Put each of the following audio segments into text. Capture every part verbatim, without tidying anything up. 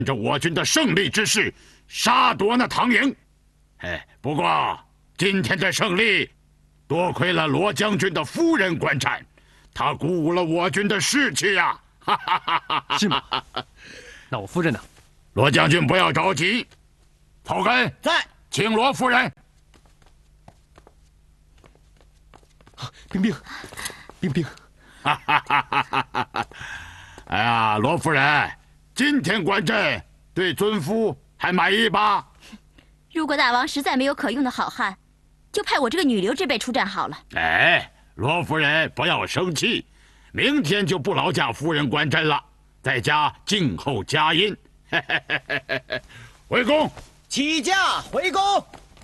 着我军的胜利之势，杀夺那唐营。哎，不过今天的胜利，多亏了罗将军的夫人观战，他鼓舞了我军的士气呀！哈哈哈哈！ 是吗？那我夫人呢？ 罗将军不要着急，草根在， 请罗夫人。 冰冰，冰冰， 哈哈哈哈哈哈！哎呀，罗夫人，今天观阵对尊夫还满意吧？ 如果大王实在没有可用的好汉，就派我这个女流之辈出战好了。 哎，罗夫人不要生气，明天就不劳驾夫人观阵了，在家静候佳音。回宫， 起驾回宫。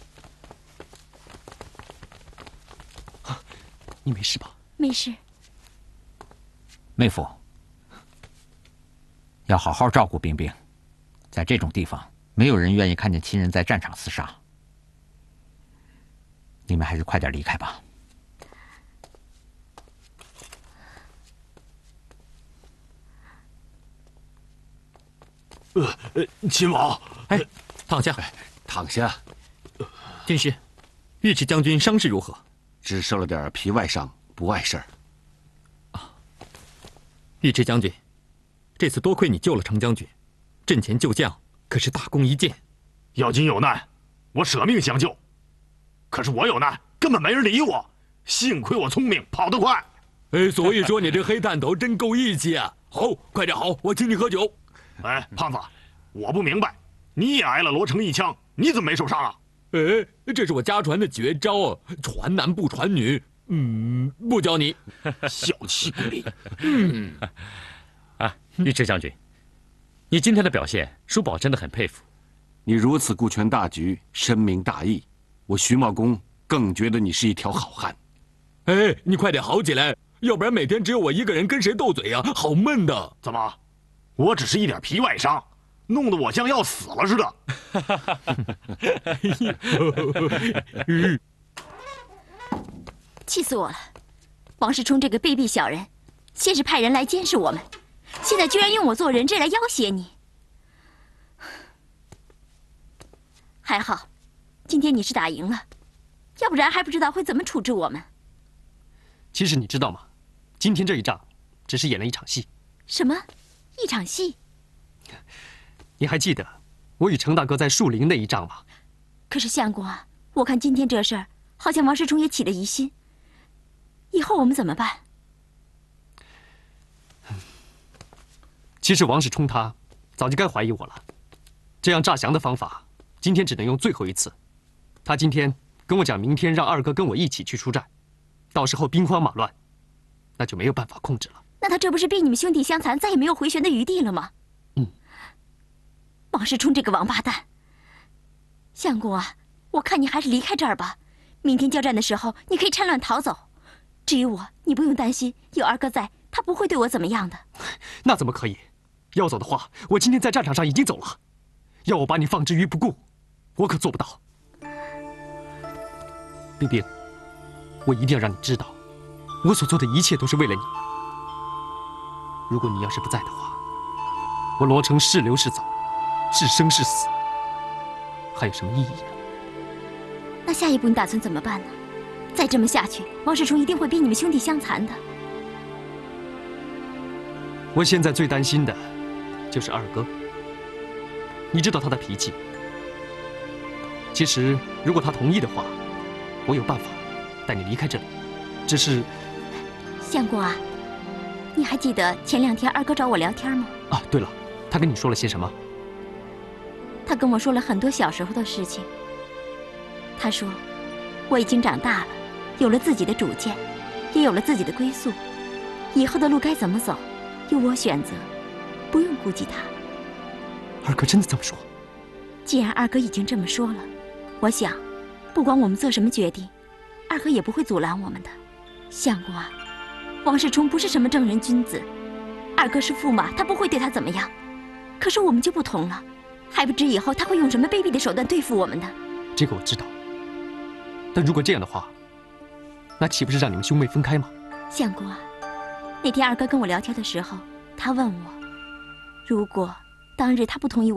啊，你没事吧？ 没事。 妹夫，要好好照顾冰冰，在这种地方，没有人愿意看见亲人在战场厮杀。你们还是快点离开吧。 呃呃，亲王， 哎，躺下， 躺下。 军师，尉迟将军伤势如何？ 只受了点皮外伤，不碍事儿。 啊，尉迟将军，这次多亏你救了程将军，阵前救将可是大功一件。 要紧有难，我舍命相救。可是我有难，根本没人理我。幸亏我聪明，跑得快。 哎，所以说你这黑炭头真够义气啊！好，快点好，我请你喝酒。 哎，胖子，我不明白，你也挨了罗成一枪，你怎么没受伤啊？ 哎，这是我家传的绝招啊，传男不传女。嗯，不教你。 小气鬼。 嗯， 啊，尉迟将军，你今天的表现，叔宝真的很佩服。 你如此顾全大局，深明大义，我徐茂公更觉得你是一条好汉。 哎，你快点好起来，要不然每天只有我一个人跟谁斗嘴啊，好闷的。 怎么？我只是一点皮外伤，弄得我像要死了似的。 气死我了！王世充这个卑鄙小人，先是派人来监视我们，现在居然用我做人质来要挟你。还好，今天你是打赢了，要不然还不知道会怎么处置我们。 其实你知道吗？今天这一仗，只是演了一场戏。 什么？一场戏？ 你还记得我与程大哥在树林那一仗吗？ 可是相公啊，我看今天这事儿，好像王世充也起了疑心。以后我们怎么办？ 其实王世充他早就该怀疑我了。这样诈降的方法，今天只能用最后一次。他今天跟我讲，明天让二哥跟我一起去出战，到时候兵荒马乱，那就没有办法控制了。 那他这不是逼你们兄弟相残，再也没有回旋的余地了吗？ 嗯。 王世充这个王八蛋！相公啊，我看你还是离开这儿吧。明天交战的时候，你可以趁乱逃走。至于我，你不用担心，有二哥在，他不会对我怎么样的。 那怎么可以？要走的话，我今天在战场上已经走了。要我把你放之于不顾，我可做不到。冰冰，我一定要让你知道，我所做的一切都是为了你。如果你要是不在的话，我罗成是留是走，是生是死，还有什么意义呢？ 那下一步你打算怎么办呢？再这么下去，王世充一定会逼你们兄弟相残的。 我现在最担心的，就是二哥。你知道他的脾气。其实，如果他同意的话，我有办法带你离开这里。只是， 相公啊，你还记得前两天二哥找我聊天吗？ 啊，对了，他跟你说了些什么？ 他跟我说了很多小时候的事情。他说，我已经长大了，有了自己的主见，也有了自己的归宿，以后的路该怎么走，由我选择，不用顾及他。 二哥真的这么说？ 既然二哥已经这么说了，我想，不管我们做什么决定，二哥也不会阻拦我们的。相公啊，王世充不是什么正人君子，二哥是驸马，他不会对他怎么样。可是我们就不同了，还不知以后他会用什么卑鄙的手段对付我们呢？ 这个我知道。但如果这样的话，那岂不是让你们兄妹分开吗？ 相公啊，那天二哥跟我聊天的时候，他问我，如果当日他不同意